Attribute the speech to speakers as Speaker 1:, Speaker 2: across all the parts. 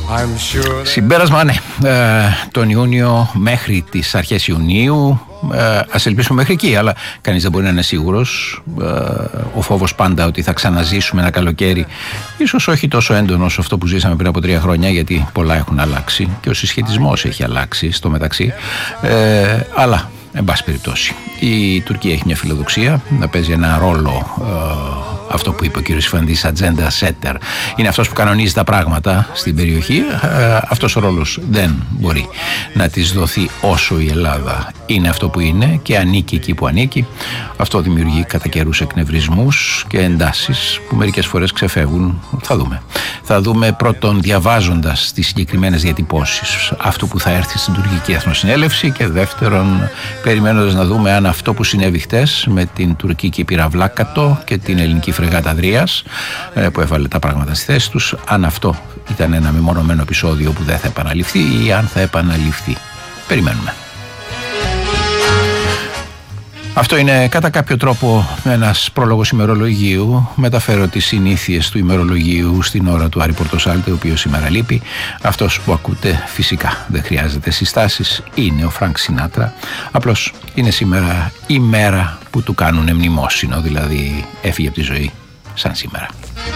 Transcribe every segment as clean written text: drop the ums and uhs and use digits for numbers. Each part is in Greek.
Speaker 1: Συμπέρασμα, ναι. Τον Ιούνιο μέχρι τις αρχές Ιουνίου, ας ελπίσουμε μέχρι εκεί, αλλά κανείς δεν μπορεί να είναι σίγουρος. Ο φόβος πάντα ότι θα ξαναζήσουμε ένα καλοκαίρι, ίσως όχι τόσο έντονο όσο αυτό που ζήσαμε πριν από 3 χρόνια, γιατί πολλά έχουν αλλάξει και ο συσχετισμός έχει αλλάξει στο μεταξύ, αλλά εν πάση περιπτώσει η Τουρκία έχει μια φιλοδοξία να παίζει ένα ρόλο, αυτό που είπε ο κύριος Φαντής, ατζέντα setter. Είναι αυτός που κανονίζει τα πράγματα στην περιοχή. Αυτός ο ρόλος δεν μπορεί να της δοθεί όσο η Ελλάδα είναι αυτό που είναι και ανήκει εκεί που ανήκει. Αυτό δημιουργεί κατά καιρούς εκνευρισμούς και εντάσεις που μερικές φορές ξεφεύγουν. Θα δούμε πρώτον διαβάζοντας τις συγκεκριμένες διατυπώσεις αυτού που θα έρθει στην τουρκική εθνοσυνέλευση, και δεύτερον περιμένοντας να δούμε αν αυτό που συνέβη χτες με την τουρκική πυραυλά Κάτω και την ελληνική φρεγάτα Δρίας, που έβαλε τα πράγματα στη θέση τους, αν αυτό ήταν ένα μεμονωμένο επεισόδιο που δεν θα επαναληφθεί ή αν θα επαναληφθεί. Περιμένουμε. Αυτό είναι κατά κάποιο τρόπο ένας πρόλογος ημερολογίου. Μεταφέρω τις συνήθειες του ημερολογίου στην ώρα του Άρη Πορτοσάλτε, ο οποίος σήμερα λείπει. Αυτός που ακούτε φυσικά δεν χρειάζεται συστάσεις, είναι ο Φρανκ Σινάτρα. Απλώς είναι σήμερα η μέρα που του κάνουν μνημόσυνο, δηλαδή έφυγε από τη ζωή σαν σήμερα.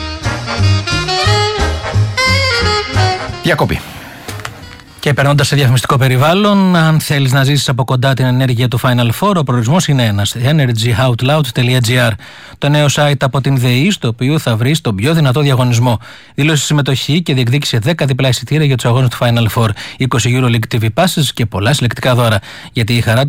Speaker 1: Διακοπή.
Speaker 2: Και περνώντας σε διαφημιστικό περιβάλλον, αν θέλεις να ζήσεις από κοντά την ενέργεια του Final Four, ο προορισμός είναι ένας: energyoutloud.gr, το νέο site από την ΔΕΗ, στο οποίο θα βρεις τον πιο δυνατό διαγωνισμό. Δήλωσε συμμετοχή και διεκδίκησε 10 διπλά εισιτήρια για τους αγώνες του Final Four, 20 EuroLeague TV Passes και πολλά συλλεκτικά δώρα. Γιατί η χαρά